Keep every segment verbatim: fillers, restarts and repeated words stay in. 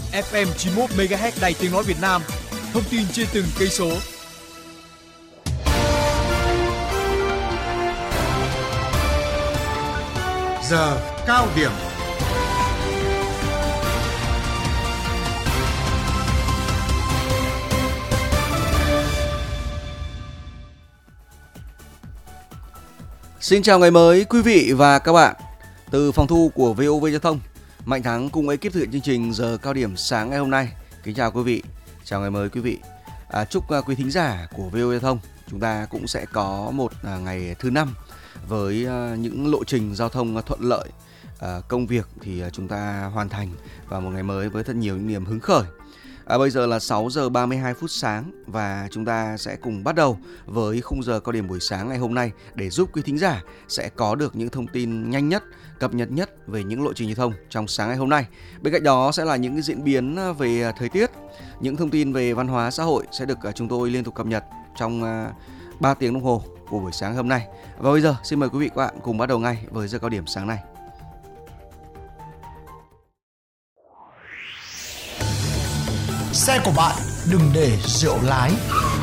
ép em chín mươi mốt mê ga héc Đài Tiếng nói Việt Nam. Thông tin trên từng cây số. Giờ cao điểm. Xin chào ngày mới quý vị và các bạn. Từ phòng thu của vê o vê Giao thông, Mạnh Thắng cùng ekip thực hiện chương trình Giờ cao điểm sáng ngày hôm nay. Kính chào quý vị, chào ngày mới quý vị. À, chúc quý thính giả của vê o vê Giao thông chúng ta cũng sẽ có một ngày thứ năm với những lộ trình giao thông thuận lợi, à, công việc thì chúng ta hoàn thành và một ngày mới với thật nhiều những niềm hứng khởi. À, bây giờ là sáu giờ ba mươi hai phút sáng và chúng ta sẽ cùng bắt đầu với khung giờ cao điểm buổi sáng ngày hôm nay để giúp quý thính giả sẽ có được những thông tin nhanh nhất, cập nhật nhất về những lộ trình giao thông trong sáng ngày hôm nay. Bên cạnh đó sẽ là những cái diễn biến về thời tiết, những thông tin về văn hóa xã hội sẽ được chúng tôi liên tục cập nhật trong ba tiếng đồng hồ của buổi sáng hôm nay. Và bây giờ xin mời quý vị và các bạn cùng bắt đầu ngay với giờ cao điểm sáng nay. Xe của bạn đừng để rượu lái.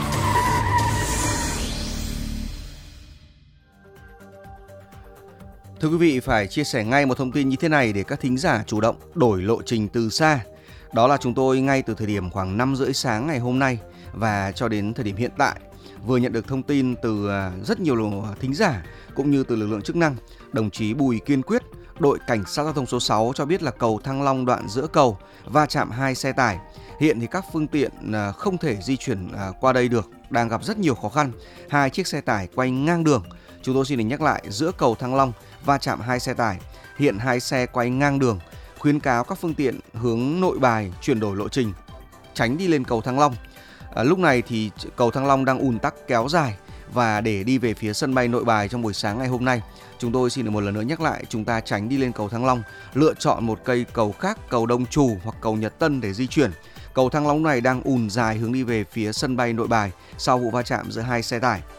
Thưa quý vị, phải chia sẻ ngay một thông tin như thế này để các thính giả chủ động đổi lộ trình từ xa. Đó là chúng tôi ngay từ thời điểm khoảng năm rưỡi sáng ngày hôm nay và cho đến thời điểm hiện tại vừa nhận được thông tin từ rất nhiều thính giả cũng như từ lực lượng chức năng. Đồng chí Bùi Kiên Quyết, đội cảnh sát giao thông số sáu cho biết là cầu Thăng Long đoạn giữa cầu va chạm hai xe tải. Hiện thì các phương tiện không thể di chuyển qua đây được, đang gặp rất nhiều khó khăn. Hai chiếc xe tải quay ngang đường. Chúng tôi xin được nhắc lại, giữa cầu Thăng Long va chạm hai xe tải. Hiện hai xe quay ngang đường. Khuyến cáo các phương tiện hướng Nội Bài chuyển đổi lộ trình, tránh đi lên cầu Thăng Long. À, lúc này thì cầu Thăng Long đang ùn tắc kéo dài và để đi về phía sân bay Nội Bài trong buổi sáng ngày hôm nay, chúng tôi xin được một lần nữa nhắc lại, chúng ta tránh đi lên cầu Thăng Long, lựa chọn một cây cầu khác, cầu Đông Trù hoặc cầu Nhật Tân để di chuyển. Cầu Thăng Long này đang ùn dài hướng đi về phía sân bay Nội Bài sau vụ va chạm giữa hai xe tải.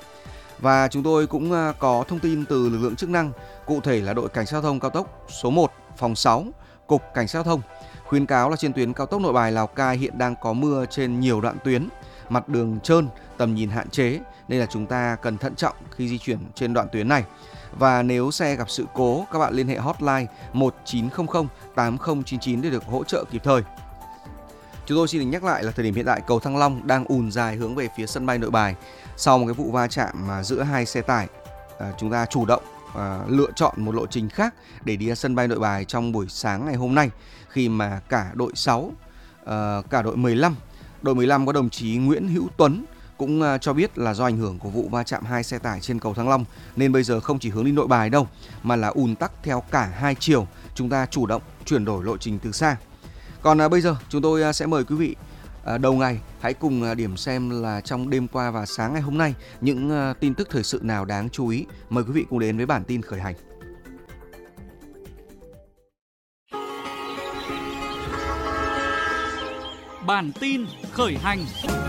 Và chúng tôi cũng có thông tin từ lực lượng chức năng, cụ thể là đội cảnh sát giao thông cao tốc số một, phòng sáu, cục cảnh sát giao thông khuyến cáo là trên tuyến cao tốc Nội Bài Lào Cai hiện đang có mưa trên nhiều đoạn tuyến, mặt đường trơn, tầm nhìn hạn chế nên là chúng ta cần thận trọng khi di chuyển trên đoạn tuyến này. Và nếu xe gặp sự cố, các bạn liên hệ hotline một chín không không tám không chín chín để được hỗ trợ kịp thời. Chúng tôi xin được nhắc lại là thời điểm hiện tại cầu Thăng Long đang ùn dài hướng về phía sân bay Nội Bài sau một cái vụ va chạm giữa hai xe tải. À, chúng ta chủ động à, lựa chọn một lộ trình khác để đi ra sân bay Nội Bài trong buổi sáng ngày hôm nay, khi mà cả đội sáu, à, cả đội mười lăm, đội mười lăm có đồng chí Nguyễn Hữu Tuấn cũng uh, cho biết là do ảnh hưởng của vụ va chạm hai xe tải trên cầu Thăng Long nên bây giờ không chỉ hướng đi Nội Bài đâu mà là ùn tắc theo cả hai chiều. Chúng ta chủ động chuyển đổi lộ trình từ xa. Còn uh, bây giờ chúng tôi uh, sẽ mời quý vị uh, đầu ngày hãy cùng uh, điểm xem là trong đêm qua và sáng ngày hôm nay những uh, tin tức thời sự nào đáng chú ý. Mời quý vị cùng đến với bản tin khởi hành. Bản tin khởi hành.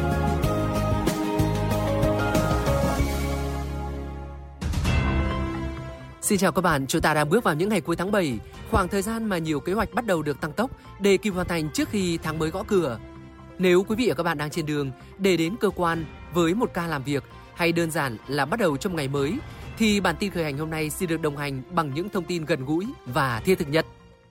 Xin chào các bạn, chúng ta đang bước vào những ngày cuối tháng bảy, khoảng thời gian mà nhiều kế hoạch bắt đầu được tăng tốc để kịp hoàn thành trước khi tháng mới gõ cửa. Nếu quý vị và các bạn đang trên đường để đến cơ quan với một ca làm việc hay đơn giản là bắt đầu trong ngày mới, thì bản tin khởi hành hôm nay xin được đồng hành bằng những thông tin gần gũi và thiết thực nhất.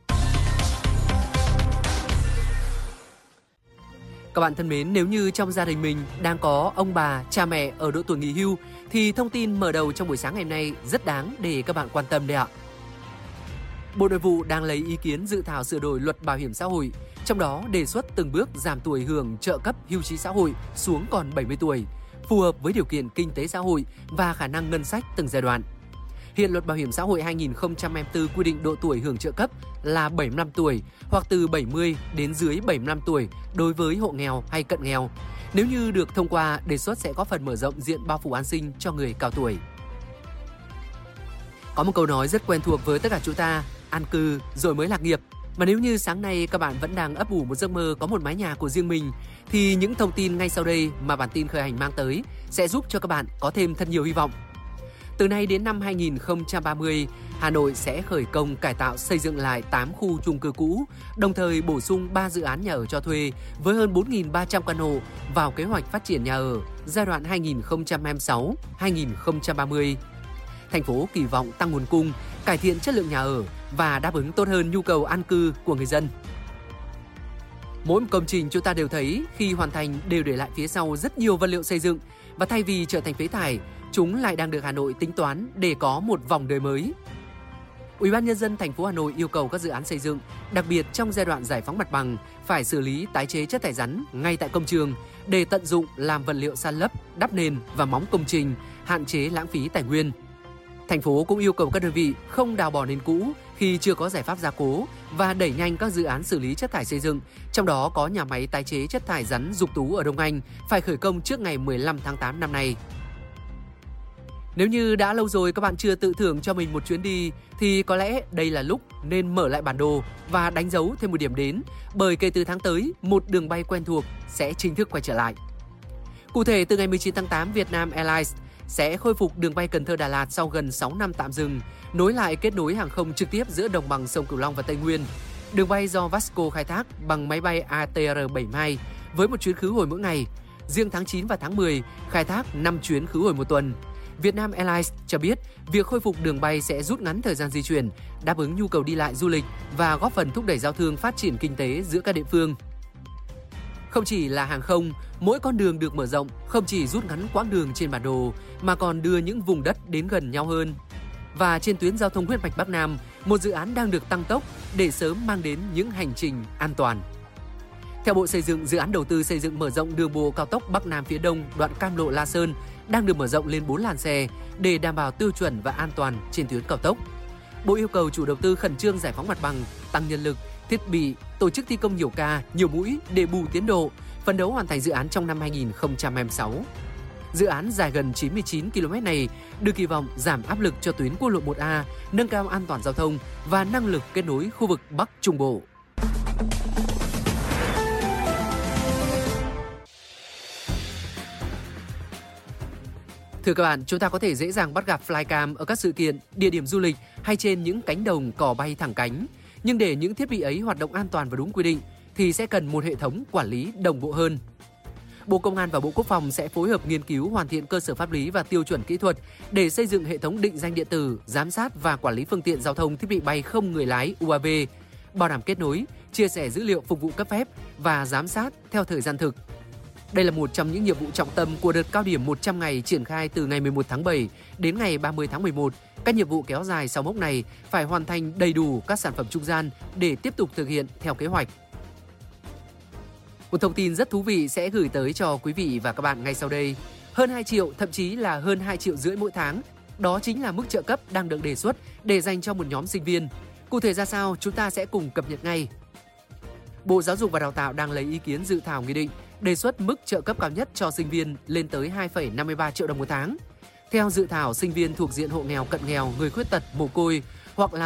Các bạn thân mến, nếu như trong gia đình mình đang có ông bà, cha mẹ ở độ tuổi nghỉ hưu thì thông tin mở đầu trong buổi sáng ngày hôm nay rất đáng để các bạn quan tâm đấy ạ. Bộ Nội vụ đang lấy ý kiến dự thảo sửa đổi luật bảo hiểm xã hội, trong đó đề xuất từng bước giảm tuổi hưởng trợ cấp hưu trí xã hội xuống còn bảy mươi tuổi, phù hợp với điều kiện kinh tế xã hội và khả năng ngân sách từng giai đoạn. Hiện luật bảo hiểm xã hội hai nghìn không trăm hai mươi tư quy định độ tuổi hưởng trợ cấp là bảy mươi lăm tuổi hoặc từ bảy mươi đến dưới bảy mươi lăm tuổi đối với hộ nghèo hay cận nghèo. Nếu như được thông qua, đề xuất sẽ có phần mở rộng diện bao phủ an sinh cho người cao tuổi. Có một câu nói rất quen thuộc với tất cả chúng ta, an cư rồi mới lạc nghiệp. Mà nếu như sáng nay các bạn vẫn đang ấp ủ một giấc mơ có một mái nhà của riêng mình, thì những thông tin ngay sau đây mà bản tin khởi hành mang tới sẽ giúp cho các bạn có thêm thật nhiều hy vọng. Từ nay đến năm hai nghìn không trăm ba mươi, Hà Nội sẽ khởi công cải tạo xây dựng lại tám khu chung cư cũ, đồng thời bổ sung ba dự án nhà ở cho thuê với hơn bốn nghìn ba trăm căn hộ vào kế hoạch phát triển nhà ở giai đoạn hai nghìn không trăm hai mươi sáu đến hai nghìn không trăm ba mươi. Thành phố kỳ vọng tăng nguồn cung, cải thiện chất lượng nhà ở và đáp ứng tốt hơn nhu cầu an cư của người dân. Mỗi một công trình chúng ta đều thấy khi hoàn thành đều để lại phía sau rất nhiều vật liệu xây dựng, và thay vì trở thành phế thải, chúng lại đang được Hà Nội tính toán để có một vòng đời mới. Ủy ban nhân dân thành phố Hà Nội yêu cầu các dự án xây dựng, đặc biệt trong giai đoạn giải phóng mặt bằng, phải xử lý tái chế chất thải rắn ngay tại công trường để tận dụng làm vật liệu san lấp, đắp nền và móng công trình, hạn chế lãng phí tài nguyên. Thành phố cũng yêu cầu các đơn vị không đào bỏ nền cũ khi chưa có giải pháp gia cố và đẩy nhanh các dự án xử lý chất thải xây dựng, trong đó có nhà máy tái chế chất thải rắn Dục Tú ở Đông Anh phải khởi công trước ngày mười lăm tháng tám năm nay. Nếu như đã lâu rồi các bạn chưa tự thưởng cho mình một chuyến đi thì có lẽ đây là lúc nên mở lại bản đồ và đánh dấu thêm một điểm đến, bởi kể từ tháng tới, một đường bay quen thuộc sẽ chính thức quay trở lại. Cụ thể, từ ngày mười chín tháng tám, Vietnam Airlines sẽ khôi phục đường bay Cần Thơ - Đà Lạt sau gần sáu năm tạm dừng, nối lại kết nối hàng không trực tiếp giữa đồng bằng sông Cửu Long và Tây Nguyên. Đường bay do Vasco khai thác bằng máy bay A T R bảy mươi hai với một chuyến khứ hồi mỗi ngày. Riêng tháng chín và tháng mười, khai thác năm chuyến khứ hồi một tuần. Vietnam Airlines cho biết việc khôi phục đường bay sẽ rút ngắn thời gian di chuyển, đáp ứng nhu cầu đi lại du lịch và góp phần thúc đẩy giao thương phát triển kinh tế giữa các địa phương. Không chỉ là hàng không, mỗi con đường được mở rộng không chỉ rút ngắn quãng đường trên bản đồ mà còn đưa những vùng đất đến gần nhau hơn. Và trên tuyến giao thông huyết mạch Bắc Nam, một dự án đang được tăng tốc để sớm mang đến những hành trình an toàn. Theo Bộ Xây dựng, dự án đầu tư xây dựng mở rộng đường bộ cao tốc Bắc Nam phía Đông đoạn Cam Lộ - La Sơn đang được mở rộng lên bốn làn xe để đảm bảo tiêu chuẩn và an toàn trên tuyến cao tốc. Bộ yêu cầu chủ đầu tư khẩn trương giải phóng mặt bằng, tăng nhân lực, thiết bị, tổ chức thi công nhiều ca, nhiều mũi để bù tiến độ, phấn đấu hoàn thành dự án trong năm hai nghìn không trăm hai mươi sáu. Dự án dài gần chín mươi chín ki lô mét này được kỳ vọng giảm áp lực cho tuyến quốc lộ một A, nâng cao an toàn giao thông và năng lực kết nối khu vực Bắc Trung Bộ. Thưa các bạn, chúng ta có thể dễ dàng bắt gặp flycam ở các sự kiện, địa điểm du lịch hay trên những cánh đồng cò bay thẳng cánh. Nhưng để những thiết bị ấy hoạt động an toàn và đúng quy định thì sẽ cần một hệ thống quản lý đồng bộ hơn. Bộ Công an và Bộ Quốc phòng sẽ phối hợp nghiên cứu hoàn thiện cơ sở pháp lý và tiêu chuẩn kỹ thuật để xây dựng hệ thống định danh điện tử, giám sát và quản lý phương tiện giao thông thiết bị bay không người lái U A V, bảo đảm kết nối, chia sẻ dữ liệu phục vụ cấp phép và giám sát theo thời gian thực. Đây là một trong những nhiệm vụ trọng tâm của đợt cao điểm một trăm ngày triển khai từ ngày mười một tháng bảy đến ngày ba mươi tháng mười một. Các nhiệm vụ kéo dài sau mốc này phải hoàn thành đầy đủ các sản phẩm trung gian để tiếp tục thực hiện theo kế hoạch. Một thông tin rất thú vị sẽ gửi tới cho quý vị và các bạn ngay sau đây. Hơn hai triệu, thậm chí là hơn hai triệu rưỡi mỗi tháng. Đó chính là mức trợ cấp đang được đề xuất để dành cho một nhóm sinh viên. Cụ thể ra sao, chúng ta sẽ cùng cập nhật ngay. Bộ Giáo dục và Đào tạo đang lấy ý kiến dự thảo nghị định đề xuất mức trợ cấp cao nhất cho sinh viên lên tới hai phẩy năm mươi ba triệu đồng một tháng. Theo dự thảo, sinh viên thuộc diện hộ nghèo, cận nghèo, người khuyết tật, mồ côi hoặc là